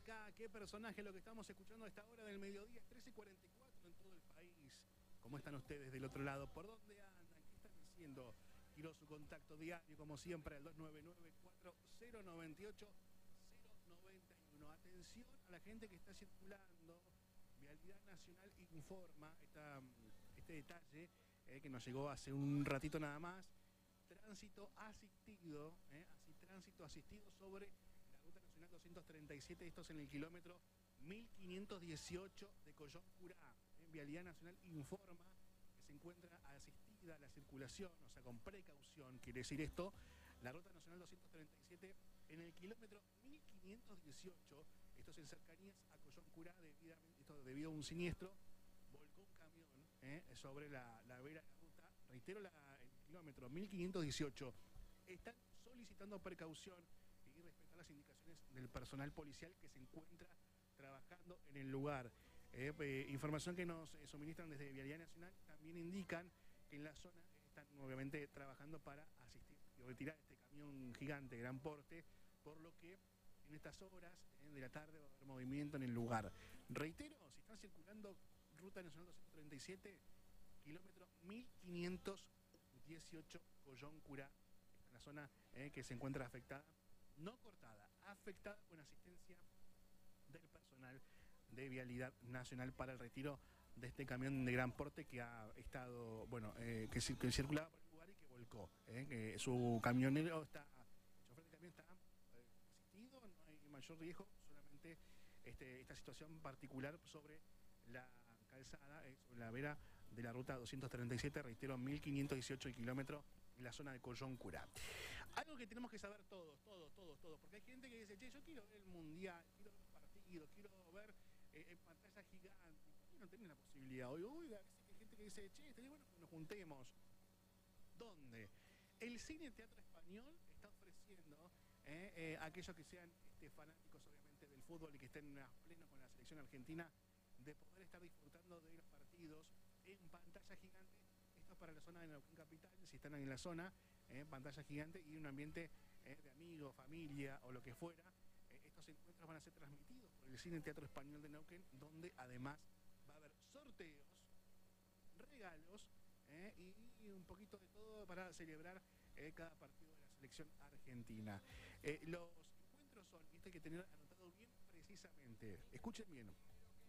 acá? ¿Qué personaje lo que estamos escuchando a esta hora del mediodía? 13:44 en todo el país. ¿Cómo están ustedes del otro lado? ¿Por dónde andan? ¿Qué están haciendo? Quiero su contacto diario, como siempre, al 299-4098-091. Atención a la gente que está circulando. Vialidad Nacional informa este detalle que nos llegó hace un ratito nada más. Tránsito asistido, tránsito asistido sobre la Ruta Nacional 237, esto es en el kilómetro 1518 de Collón-Curá. Vialidad Nacional informa que se encuentra asistida la circulación, o sea, con precaución, quiere decir esto, la Ruta Nacional 237 en el kilómetro 1518, esto es en cercanías a Collón-Curá, debido a un siniestro, volcó un camión sobre la vera de la ruta. Reitero, el kilómetro 1518. Están solicitando precaución y respetar las indicaciones del personal policial que se encuentra trabajando en el lugar. Información que nos suministran desde Vialidad Nacional también indican que en la zona están nuevamente trabajando para asistir y retirar este camión gigante, gran porte, por lo que en estas horas de la tarde va a haber movimiento en el lugar. Reitero, si están circulando Ruta Nacional 237, kilómetro 1518 Collón-Curá, en la zona que se encuentra afectada, no cortada, afectada, con asistencia del personal de Vialidad Nacional para el retiro de este camión de gran porte que ha estado, que circulaba por el lugar y que volcó. Que su camionero el chofer del camión está asistido, no hay mayor riesgo, solamente esta situación particular sobre la calzada, sobre la vera de la ruta 237, reitero, 1518 el kilómetro, en la zona de Collón-Curá. Algo que tenemos que saber todos, porque hay gente que dice, che, yo quiero ver el mundial, quiero ver los partidos, quiero ver en pantalla gigante. ¿Por qué no tenés la posibilidad hoy? Oiga, hay gente que dice, che, estaría bueno que nos juntemos. ¿Dónde? El Cine Teatro Español está ofreciendo a aquellos que sean fanáticos, obviamente, del fútbol y que estén a pleno con la selección argentina, de poder estar disfrutando de los partidos en pantalla gigante. Esto es para la zona de Neuquén Capital, si están en la zona, pantalla gigante y un ambiente de amigos, familia o lo que fuera. Estos encuentros van a ser transmitidos por el Cine Teatro Español de Neuquén, donde además va a haber sorteos, regalos y un poquito de todo para celebrar cada partido de la selección argentina. Los encuentros son, y esto hay que tener anotado bien precisamente, escuchen bien,